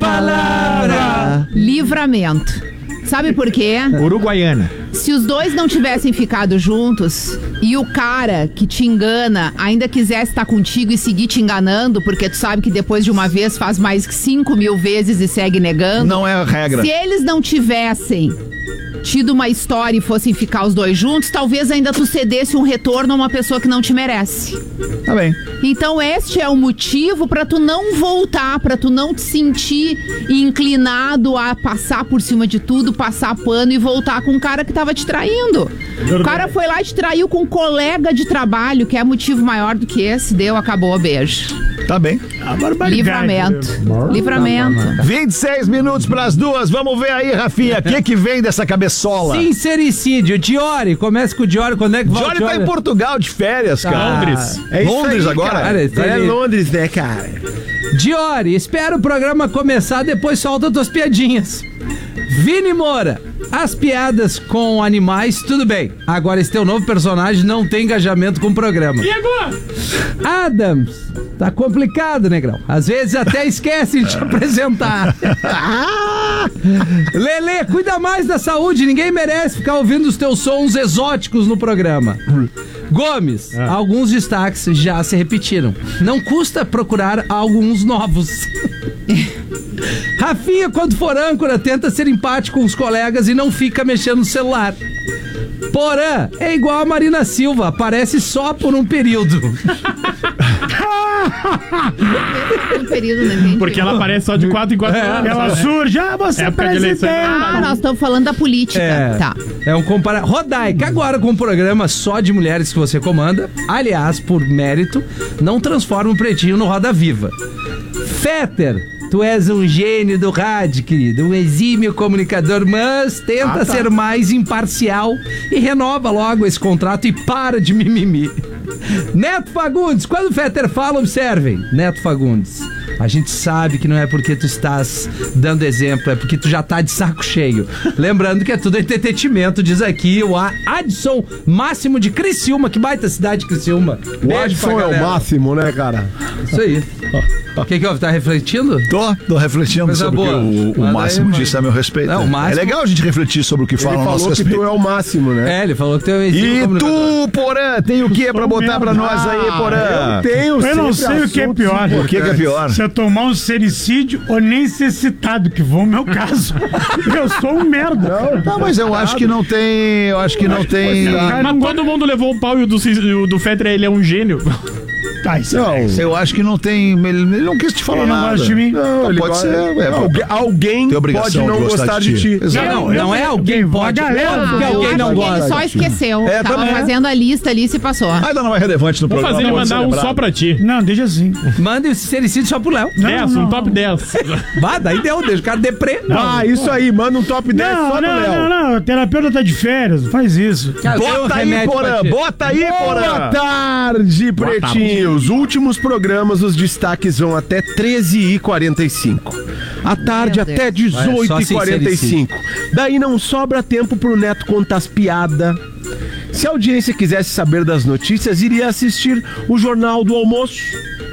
palavra. Livramento. Sabe por quê? Uruguaiana. Se os dois não tivessem ficado juntos e o cara que te engana ainda quisesse estar contigo e seguir te enganando, porque tu sabe que depois de uma vez faz mais que cinco mil vezes e segue negando. Não é a regra. Se eles não tivessem tido uma história e fossem ficar os dois juntos, talvez ainda tu cedesse um retorno a uma pessoa que não te merece. Tá bem. Então este é o motivo pra tu não voltar, pra tu não te sentir inclinado a passar por cima de tudo, passar pano e voltar com um cara que tava te traindo. O cara foi lá e te traiu com um colega de trabalho, que é motivo maior do que esse. Deu, acabou, beijo. Tá bem. A barbaridade. Livramento. Livramento. vinte e seis minutos pras duas. Vamos ver aí, Rafinha. O que que vem dessa cabeçola? Sincericídio. Diori. Começa com o Diori. Quando é que volta? Johnny tá em Portugal de férias, cara. Londres. É isso Londres aí, agora? Cara, isso É aí- Londres, né, cara? Diori, espera o programa começar, depois solta tuas piadinhas. Vini Moura, as piadas com animais, tudo bem. Agora esse teu novo personagem não tem engajamento com o programa. E agora? Adams, tá complicado, negrão. Às vezes até esquece de te apresentar. Lelê, cuida mais da saúde, ninguém merece ficar ouvindo os teus sons exóticos no programa. Gomes, alguns destaques já se repetiram. Não custa procurar alguns novos. Rafinha, quando for âncora, tenta ser empático com os colegas e não fica mexendo no celular. Porã é igual a Marina Silva, aparece só por um período. Um período, não entendi. Porque ela aparece só de quatro em quatro anos. Ela surge, ah, você é Época de eleição. presidente. Ah, nós estamos falando da política. É, Tá. é um compara... Rodaica, agora com um programa só de mulheres que você comanda, aliás, por mérito, não transforma o Pretinho no Roda Viva. Fetter, tu és um gênio do rádio, querido, um exímio comunicador, mas tenta Ah, tá. ser mais imparcial e renova logo esse contrato e para de mimimi. Neto Fagundes, quando o Fetter fala, observem. Neto Fagundes, a gente sabe que não é porque tu estás dando exemplo, é porque tu já tá de saco cheio. Lembrando que é tudo entretenimento, diz aqui o A- Adson Máximo de Criciúma. Que baita cidade, Criciúma. O Beijo Adson pra é o galera. máximo, né, cara? Isso aí. O que que houve? Tá refletindo? Tô, tô refletindo Coisa sobre o que boa. o, o Manda Máximo aí, disse a meu respeito. Não, o Máximo- É legal a gente refletir sobre o que Ele falam a nosso falou que respeito. tu é o máximo, né? É, ele falou que tem um exímio E comunicador. tu, Porã, tem o que pra Sou o botar pra nós aí, Porã? Eu tenho Eu não sempre sei o que é assuntos pior. O que, que é pior? Se eu tomar um sericídio ou necessitado, que foi o meu caso. Eu sou um merda. Não, mas eu acho que não tem. Eu acho que não tem. Mas todo mundo levou um pau e o do, o do Fetter, ele é um gênio. Tá, isso Não, é. eu acho que não tem. Ele, ele não quis te falar Ele não nada. gosta de mim. Não, ele pode gosta- ser. É, Não, algu- alguém tem obrigação pode não de gostar de ti. Exato. Não, não, não é alguém pode. A galera, Ah, Porque eu alguém acho não que gosta. ele só esqueceu. É, Tava também. fazendo a lista ali e se passou. Ainda não é relevante no Vou programa. fazer ele pode ser mandar um lembrado. só pra ti. Não, deixa assim. Manda esse sericídio só pro Léo. dez, um top dez. Bah, daí deu, deixa o cara deprê. Ah, isso aí, manda um top dez Não, só pro não, Léo. não, não. O terapeuta tá de férias. Faz isso. Cara, eu tenho um Bota aí, remédio pra Porã! ti. Bota aí, Boa Porã! tarde, pretinhos. Últimos programas, os destaques vão até treze e quarenta e cinco. À tarde Meu até Deus. dezoito Olha, e só quarenta e cinco. Daí não sobra tempo pro Neto contar as piadas. Se a audiência quisesse saber das notícias, iria assistir o Jornal do Almoço.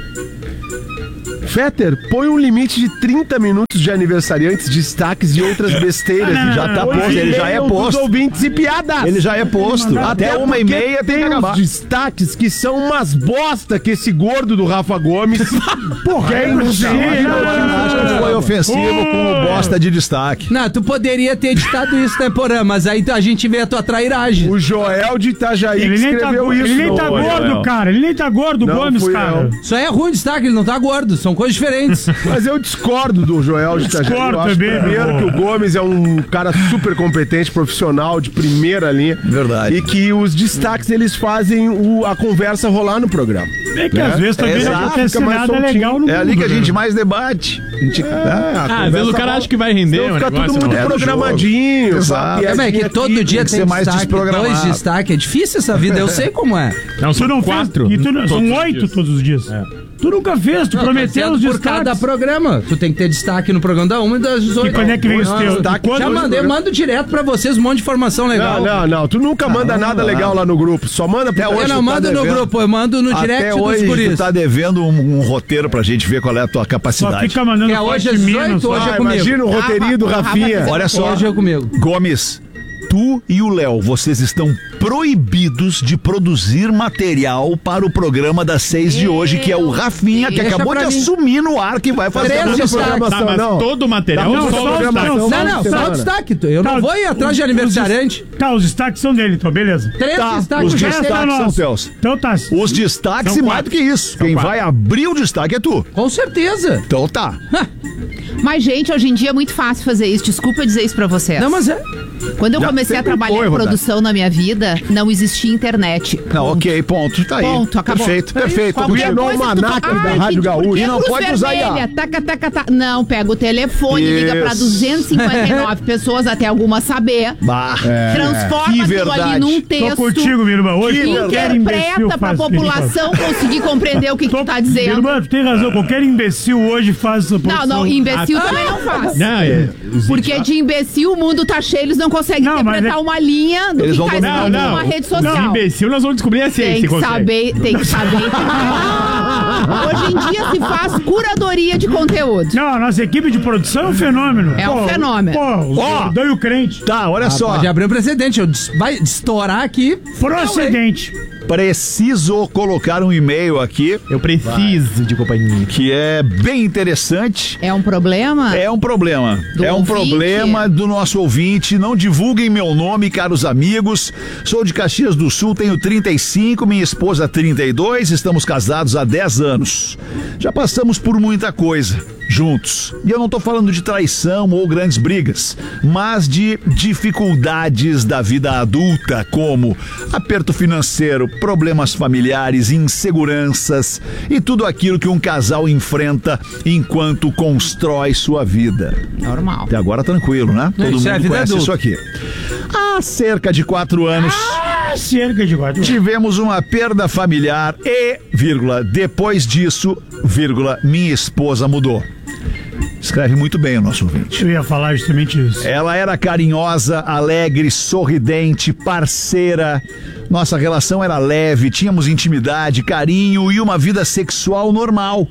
Fetter, põe um limite de trinta minutos de aniversariantes, destaques e outras besteiras. E já tá posto, ele já é e-mail posto. dos ouvintes e piadas. Ele já é posto. Até uma e porque meia tem que tem acabar. uns destaques que são umas bosta que esse gordo do Rafa Gomes. Porra, é impossível. Acho que foi ofensivo com o bosta de destaque. Não, tu poderia ter editado isso, né, Porã? Mas aí a gente vê a tua trairagem. O Joel de Itajaí Ele que nem tá, escreveu go- isso. ele nem tá no- gordo, cara. Ele nem tá gordo, Não Gomes, fui cara. eu. Isso aí é ruim destaque, ele não tá gordo. São coisas diferentes. Mas eu discordo do Joel de Itajaí. Discordo Eu acho também, primeiro meu que o Gomes é um cara super competente, profissional, de primeira linha. Verdade. E que os destaques, eles fazem o- a conversa rolar no programa. É que Né? às vezes também Exato, não acontece fica mais nada soltinho. legal no É ali mundo, que a né? gente mais debate. A gente, né? a Ah, às vezes conversa o cara rola. acha que vai render Então o fica negócio. tudo muito não. é do programadinho. jogo. sabe? Exato. É, mas é que Aqui, todo dia tem que tem ser mais destaque, desprogramado. dois destaques. É difícil essa vida, eu sei como é. Não, Tu são não quatro. fez, e tu não- todos são os oito dias. todos os dias. Tu nunca fez, tu Não, prometeu tá os sendo por cada destaques. programa. Tu tem que ter destaque no programa da uma e das oito. E quando é que vem os Não, teus? destaque Quando- Já mandei, eu mando direto pra vocês um monte de informação legal. Não, não, não. Tu nunca manda nada legal lá no grupo. Só manda pro Até Eu hoje não tu tá mando no devendo. grupo, eu mando no Até direct dos hoje tu guris. tá devendo um, um roteiro pra gente ver qual é a tua Só capacidade. fica mandando Que é hoje foto às de dezoito, Minas, hoje só. é comigo. Imagina o roteirinho do Ah, Rafa, Rafinha. Rafa, Olha só, Hoje é comigo. Gomes, tu e o Léo, vocês estão proibidos de produzir material para o programa das seis de hoje, que é o Rafinha, que Deixa acabou de pra mim. assumir no ar que vai fazer Três a produção. destaques. Tá, mas Não. todo o material Não, ou só só os o destaque? destaques. Não, não, só semana. o destaque. Eu Tá, não vou ir atrás de os- aniversariante. Tá, os destaques são dele, então, beleza. Três Tá, destaques os já destaques- tem. destaques são nosso. teus. Então tá. Os destaques São e mais quatro. do que isso. Quem quatro. vai abrir o destaque é tu. Com certeza. Então tá. Mas, gente, hoje em dia é muito fácil fazer isso. Desculpa dizer isso pra vocês. Não, mas é. Quando eu Já comecei a sempre trabalhar foi, em Rodaica. produção na minha vida, não existia internet. Não, ok, ponto. Tá aí. Ponto, acabou. Perfeito, perfeito. Qualquer Continua. coisa que tu almanaque fa- da Ai, Rádio que- Gaúcha. porque E não cruz pode usar I A. vermelha, taca, taca, taca. Não, pega o telefone, liga pra Isso. duzentas e cinquenta e nove pessoas até alguma saber. Bah. Transforma Que aquilo ali verdade. num Tô texto. contigo, minha irmã. Hoje qualquer imbecil Interpreta pra faz o que ele faz. população conseguir compreender o que, que tu tá dizendo. Irmã, tu tem razão. Qualquer imbecil hoje faz essa Não, produção. não, imbecil Ah, também não faz. Não, é. Porque de imbecil o mundo tá cheio, eles não conseguem Não, mas interpretar é- uma linha do Eles que vão tá dominar. escrito Não, não. numa rede De social. imbecil, nós vamos descobrir a ciência. Tem que consegue. saber, tem que saber. Hoje em dia se faz curadoria de conteúdo. Não, a nossa equipe de produção é um fenômeno. É um fenômeno. Pô, o Ó. gordão e o crente. Tá, olha só. Pode abrir um precedente. Eu des- vai estourar aqui. Procedente. Preciso colocar um e-mail aqui Eu preciso de companhia. que é bem interessante. É um problema? É um problema. Do é um ouvinte? problema do nosso ouvinte. Não divulguem meu nome, caros amigos. Sou de Caxias do Sul, tenho trinta e cinco, minha esposa trinta e dois, estamos casados há dez anos. Já passamos por muita coisa juntos. E eu não tô falando de traição ou grandes brigas, mas de dificuldades da vida adulta, como aperto financeiro, problemas familiares, inseguranças e tudo aquilo que um casal enfrenta enquanto constrói sua vida. Normal. Até agora tranquilo, né? Todo Isso é a mundo vida conhece adulta. isso aqui. Há cerca de quatro anos, Ah, cerca de quatro. tivemos uma perda familiar e, vírgula, depois disso, vírgula, minha esposa mudou. Escreve muito bem o nosso ouvinte. Eu ia falar justamente isso. Ela era carinhosa, alegre, sorridente, parceira. Nossa relação era leve, tínhamos intimidade, carinho e uma vida sexual normal.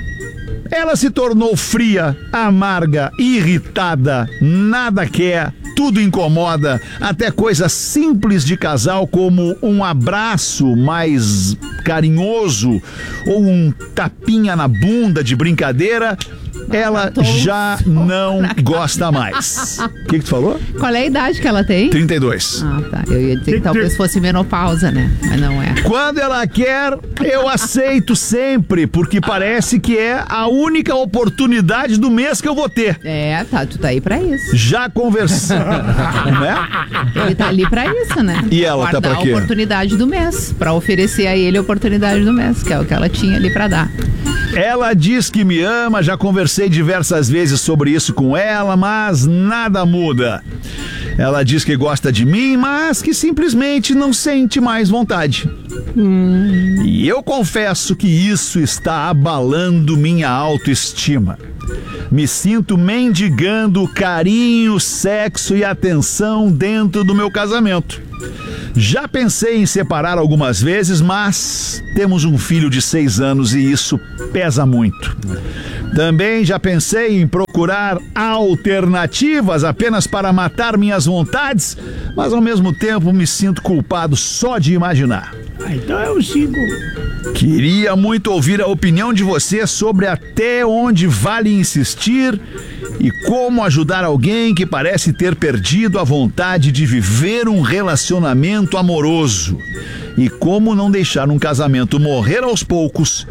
Ela se tornou fria, amarga, irritada, nada quer, tudo incomoda, até coisas simples de casal como um abraço mais carinhoso ou um tapinha na bunda de brincadeira, ela já não gosta mais. O que, que tu falou? Qual é a idade que ela tem? trinta e dois. Ah, tá. Eu ia dizer que talvez fosse menopausa, né? Mas não é. Quando ela quer, eu aceito sempre, porque parece que é a única oportunidade do mês que eu vou ter. É, tá, tu tá aí pra isso. Já conversamos, né? Ele tá ali pra isso, né? E ela tá Guardar pra quê? a oportunidade do mês, pra oferecer a ele a oportunidade do mês, que é o que ela tinha ali pra dar. Ela diz que me ama, já conversei diversas vezes sobre isso com ela, mas nada muda. Ela diz que gosta de mim, mas que simplesmente não sente mais vontade. Hum. E eu confesso que isso está abalando minha autoestima. Me sinto mendigando carinho, sexo e atenção dentro do meu casamento. Já pensei em separar algumas vezes, mas temos um filho de seis anos e isso pesa muito. Também já pensei em procurar alternativas apenas para matar minhas vontades, mas ao mesmo tempo me sinto culpado só de imaginar. Ah, então eu sigo. Queria muito ouvir a opinião de você sobre até onde vale insistir e como ajudar alguém que parece ter perdido a vontade de viver um relacionamento amoroso. E como não deixar um casamento morrer aos poucos